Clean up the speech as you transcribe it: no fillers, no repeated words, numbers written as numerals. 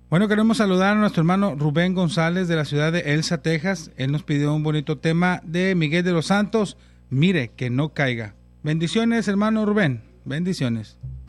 Bueno, queremos saludar a nuestro hermano Rubén González de la ciudad de Elsa, Texas. Él nos pidió un bonito tema de Miguel de los Santos, Mire que no caiga. Bendiciones, hermano Rubén. Bendiciones.